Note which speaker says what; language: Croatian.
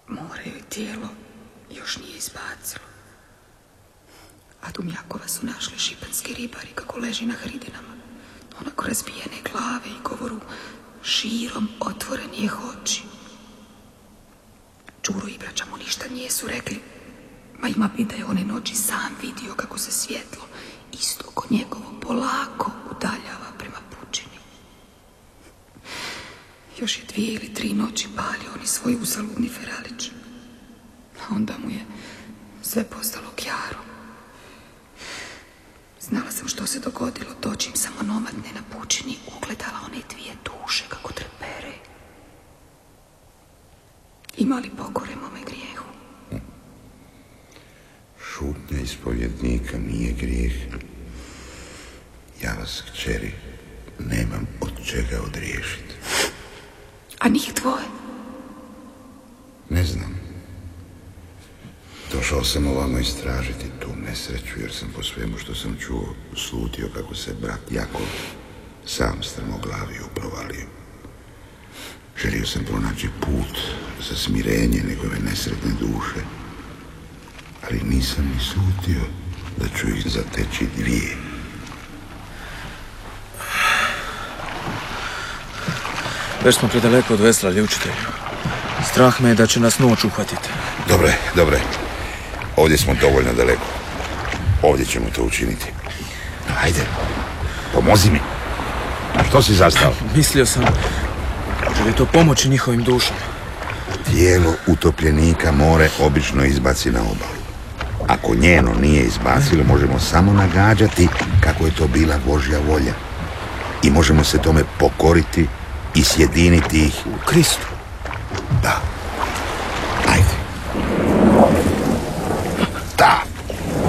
Speaker 1: More joj tijelo još nije izbacilo. A Dumjakova su našli šipanski ribari kako leži na hridinama. Onako razbijene glave i govoru širom otvorenih oči. Đuro i braća mu ništa nijesu rekli, ma ima bi da je one noći sam vidio kako se svjetlo isto kod njegovo polako udaljava prema pučini. Još je 2 ili 3 noći palio on i svoj uzaludni feralić. A onda mu je sve postalo kjaro. Znala sam što se dogodilo, dočim sam onomadne na pučini ugledala one 2 duše kako trepere. Ima li pokore mome grijehu?
Speaker 2: Šutnja ispovjednika nije grijeh. Ja vas, kćeri, nemam od čega odriješiti.
Speaker 1: A njih 2?
Speaker 2: Ne znam. Došao sam ovamo istražiti tu nesreću, jer sam po svemu što sam čuo slutio kako se brat Jakov sam strmoglavio provalio. Želio sam pronaći put za smirenje njegove nesretne duše, ali nisam ni slutio da ću ih zateći 2.
Speaker 3: Već smo predaleko od veslali, učitelju. Strah me je da će nas noć uhvatiti.
Speaker 2: Dobre. Ovdje smo dovoljno daleko. Ovdje ćemo to učiniti. Ajde, pomozi mi. Što si zastao?
Speaker 3: Mislio sam, može li to pomoći njihovim dušama?
Speaker 2: Tijelo utopljenika more obično izbaci na obalu. Ako njeno nije izbacilo, možemo samo nagađati kako je to bila Božja volja. I možemo se tome pokoriti i sjediniti ih
Speaker 3: u Kristu.